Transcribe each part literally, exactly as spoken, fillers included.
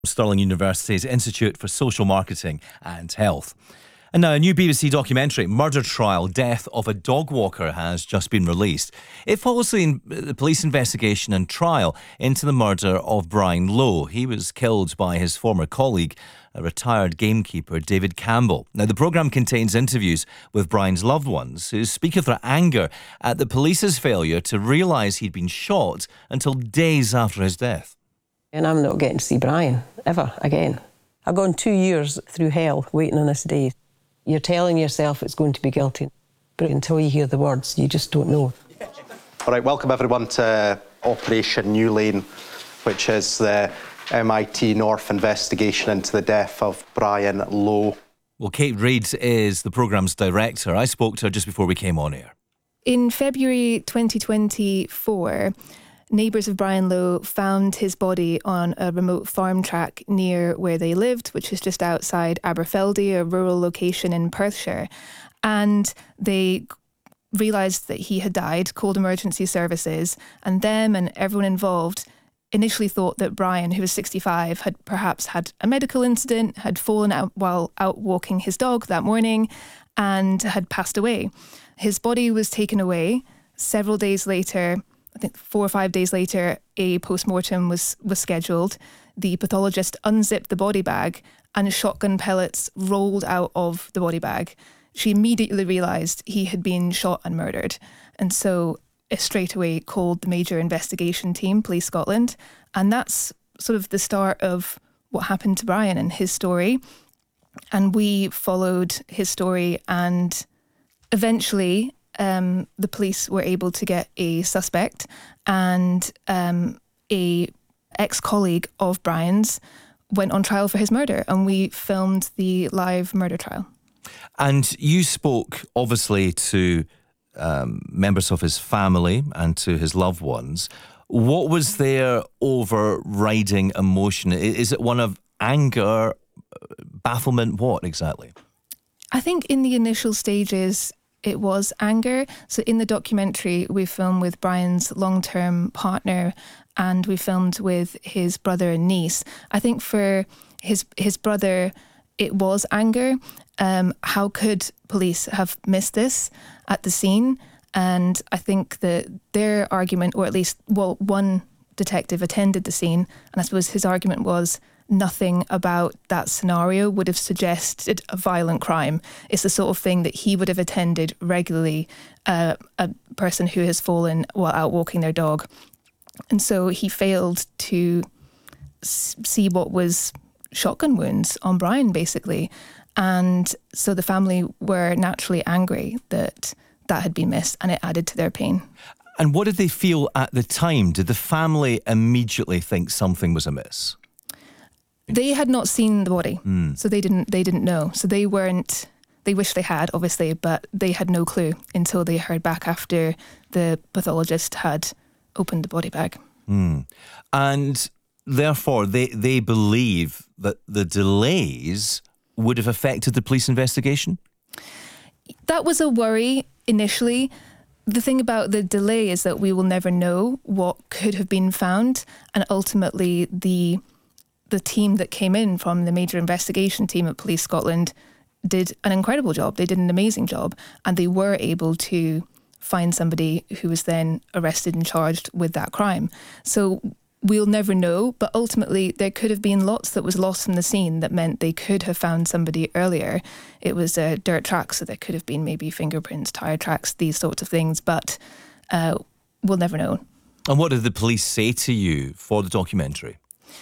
Stirling University's Institute for Social Marketing and Health. And now a new B B C documentary, Murder Trial, Death of a Dog Walker, has just been released. It follows the, the police investigation and trial into the murder of Brian Lowe. He was killed by his former colleague, a retired gamekeeper, David Campbell. Now, the programme contains interviews with Brian's loved ones who speak of their anger at the police's failure to realise he'd been shot until days after his death. And I'm not getting to see Brian, ever, again. I've gone two years through hell waiting on this day. You're telling yourself it's going to be guilty, but until you hear the words, you just don't know. All right, welcome everyone to Operation New Lane, which is the M I T North investigation into the death of Brian Lowe. Well, Kate Reid is the programme's director. I spoke to her just before we came on air. In February twenty twenty-four, neighbours of Brian Lowe found his body on a remote farm track near where they lived, which is just outside Aberfeldy, a rural location in Perthshire. And they realised that he had died, called emergency services, and them and everyone involved initially thought that Brian, who was sixty-five, had perhaps had a medical incident, had fallen out while out walking his dog that morning, and had passed away. His body was taken away. Several days later, I think four or five days later, a post-mortem was, was scheduled. The pathologist unzipped the body bag and shotgun pellets rolled out of the body bag. She immediately realised he had been shot and murdered. And so it straight away called the major investigation team, Police Scotland. And that's sort of the start of what happened to Brian and his story. And we followed his story, and eventually Um, the police were able to get a suspect, and um, a ex-colleague of Brian's went on trial for his murder, and we filmed the live murder trial. And you spoke, obviously, to um, members of his family and to his loved ones. What was their overriding emotion? Is it one of anger, bafflement, what exactly? I think in the initial stages, it was anger. So in the documentary, we filmed with Brian's long-term partner, and we filmed with his brother and niece. I think for his his brother, it was anger. Um, how could police have missed this at the scene? And I think that their argument, or at least, well, one detective attended the scene, and I suppose his argument was, nothing about that scenario would have suggested a violent crime. It's the sort of thing that he would have attended regularly, uh, a person who has fallen while out walking their dog. And so he failed to s- see what was shotgun wounds on Brian, basically. And so the family were naturally angry that that had been missed, and it added to their pain. And what did they feel at the time? Did the family immediately think something was amiss? They had not seen the body, mm. so they didn't they didn't know. So they weren't, they wished they had, obviously, but they had no clue until they heard back after the pathologist had opened the body bag. Mm. And therefore, they, they believe that the delays would have affected the police investigation? That was a worry initially. The thing about the delay is that we will never know what could have been found, and ultimately the the team that came in from the major investigation team at Police Scotland did an incredible job. They did an amazing job, and they were able to find somebody who was then arrested and charged with that crime. So we'll never know, but ultimately there could have been lots that was lost from the scene that meant they could have found somebody earlier. It was a dirt track, so there could have been maybe fingerprints, tyre tracks, these sorts of things, but uh, we'll never know. And what did the police say to you for the documentary?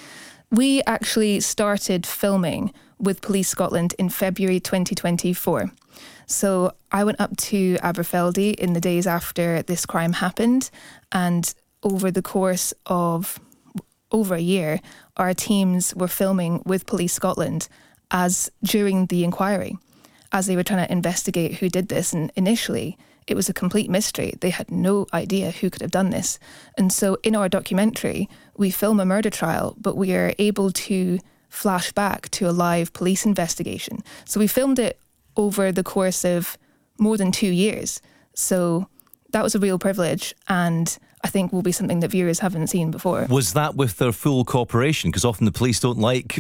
We actually started filming with Police Scotland in February twenty twenty-four. So I went up to Aberfeldy in the days after this crime happened, and over the course of over a year, our teams were filming with Police Scotland as during the inquiry, as they were trying to investigate who did this. And initially, it was a complete mystery. They had no idea who could have done this. And so in our documentary, we film a murder trial, but we are able to flash back to a live police investigation. So we filmed it over the course of more than two years. So that was a real privilege. And I think will be something that viewers haven't seen before. Was that with their full cooperation? Because often the police don't like